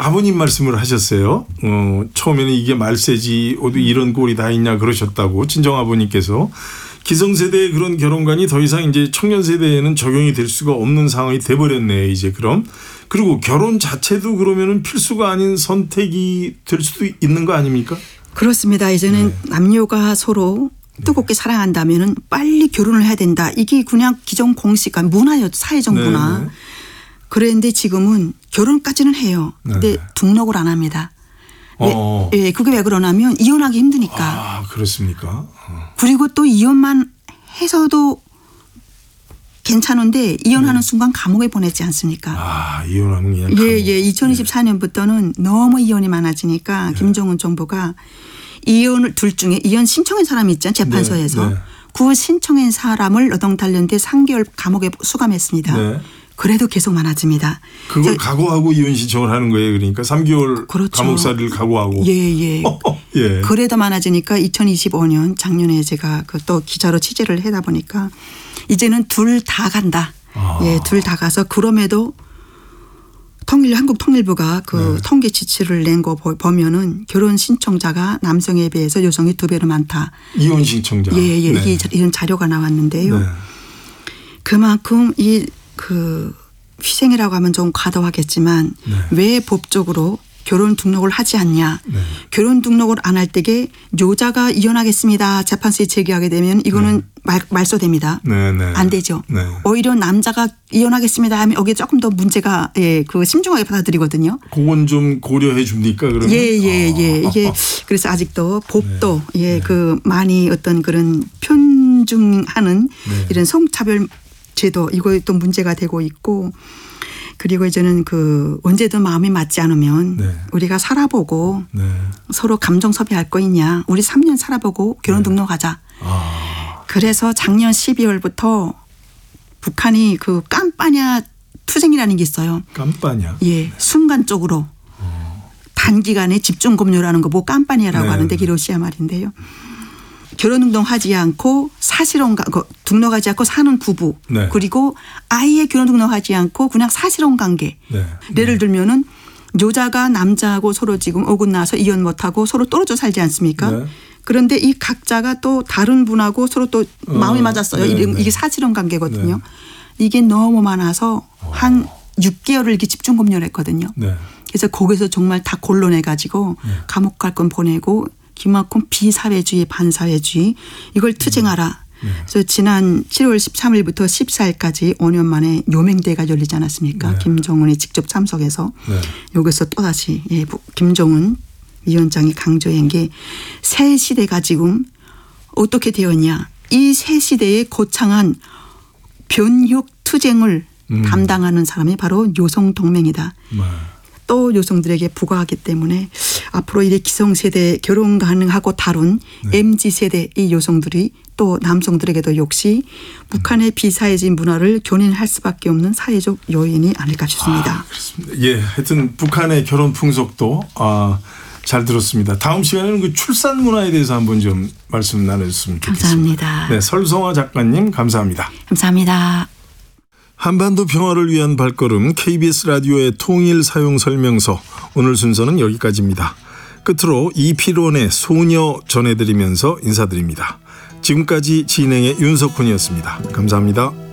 아버님 말씀을 하셨어요. 처음에는 이게 말세지 어디 이런 꼴이 다 있냐 그러셨다고 친정아버님께서. 기성세대의 그런 결혼관이 더 이상 이제 청년 세대에는 적용이 될 수가 없는 상황이 돼버렸네요. 이제 그럼. 그리고 결혼 자체도 그러면은 필수가 아닌 선택이 될 수도 있는 거 아닙니까? 그렇습니다. 이제는 남녀가 서로 뜨겁게 사랑한다면은 빨리 결혼을 해야 된다. 이게 그냥 기존 공식, 문화였죠. 사회적 문화. 그런데 지금은 결혼까지는 해요. 근데 등록을 안 합니다. 왜, 그게 왜 그러냐면 이혼하기 힘드니까. 아, 그렇습니까? 그리고 또 이혼만 해서도 괜찮은데 이혼하는 순간 감옥에 보내지 않습니까? 아, 이혼하면 그냥 감옥. 예. 2024년부터는 너무 이혼이 많아지니까 김정은 정부가 이혼을 둘 중에 이혼 신청한 사람이 있잖아요. 재판소에서. 그 신청한 사람을 노동단련대 3개월 감옥에 수감했습니다. 그래도 계속 많아집니다. 그걸 각오하고 이혼 신청을 하는 거예요. 그러니까 3개월 그렇죠. 감옥살이를 각오하고. 예. 그래도 많아지니까 2025년 작년에 제가 또 기자로 취재를 하다 보니까 이제는 둘 다 간다. 둘 다 가서 그럼에도 한국통일부가 통계 지치를 낸 거 보면은 결혼 신청자가 남성에 비해서 여성이 2배로 많다. 이혼 신청자. 이런 자료가 나왔는데요. 그만큼 희생이라고 하면 좀 과도하겠지만 왜 법적으로 결혼 등록을 하지 않냐. 결혼 등록을 안 할 때에 여자가 이혼하겠습니다. 재판소에 제기하게 되면 이거는 말소됩니다. 안 되죠. 오히려 남자가 이혼하겠습니다 하면 여기에 조금 더 문제가 심중하게 받아들이거든요. 그건 좀 고려해 줍니까 그러면? 이게 그래서 아직도 법도 많이 어떤 그런 편중하는 이런 성차별 제도 이거 또 문제가 되고 있고 그리고 이제는 언제든 마음이 맞지 않으면 우리가 살아보고 서로 감정 섭외할 거 있냐. 우리 3년 살아보고 결혼 등록하자. 그래서 작년 12월부터 북한이 깜빠냐 투쟁이라는 게 있어요. 깜빠냐. 순간적으로 단기간에 집중검열하는 거 깜빠냐라고 하는데 그게 러시아 말인데요. 결혼 등록하지 않고 사실혼 등록하지 않고 사는 부부 그리고 아예 결혼 등록하지 않고 그냥 사실혼 관계 예를 들면은 여자가 남자하고 서로 지금 어긋나서 이혼 못하고 서로 떨어져 살지 않습니까? 그런데 이 각자가 또 다른 분하고 서로 또 마음이 맞았어요. 이게 사실혼 관계거든요. 이게 너무 많아서 한 6개월을 이렇게 집중 검열했거든요. 그래서 거기서 정말 다 골라내 가지고 감옥 갈 건 보내고 그만큼 비사회주의 반사회주의 이걸 투쟁하라. 그래서 지난 7월 13일부터 14일까지 5년 만에 요맹대가 열리지 않았습니까? 김정은이 직접 참석해서 여기서 또다시 김정은 위원장이 강조한 게 새 시대가 지금 어떻게 되었냐. 이 새 시대의 거창한 변혁 투쟁을 담당하는 사람이 바로 여성동맹이다. 또 여성들에게 부과하기 때문에 앞으로 이 기성세대 결혼 가능하고 다룬 MZ세대 이 여성들이 또 남성들에게도 역시 북한의 비사회주의 문화를 견인할 수밖에 없는 사회적 요인이 아닐까 싶습니다. 그렇습니다. 하여튼 북한의 결혼 풍속도 잘 들었습니다. 다음 시간에는 출산 문화에 대해서 한번 좀 말씀 나눴으면 좋겠습니다. 감사합니다. 설성화 작가님 감사합니다. 감사합니다. 한반도 평화를 위한 발걸음 KBS 라디오의 통일 사용 설명서 오늘 순서는 여기까지입니다. 끝으로 이필원의 소녀 전해드리면서 인사드립니다. 지금까지 진행의 윤석훈이었습니다. 감사합니다.